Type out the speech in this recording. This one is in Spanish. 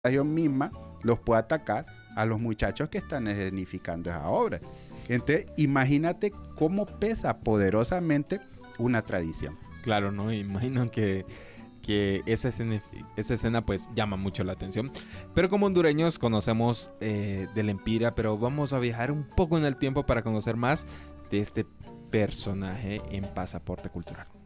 misma los puede atacar a los muchachos que están escenificando esa obra. Entonces, imagínate cómo pesa poderosamente una tradición. Claro, ¿no? Imagino que esa escena pues llama mucho la atención. Pero como hondureños conocemos del Empira, pero vamos a viajar un poco en el tiempo para conocer más de este personaje en Pasaporte Cultural.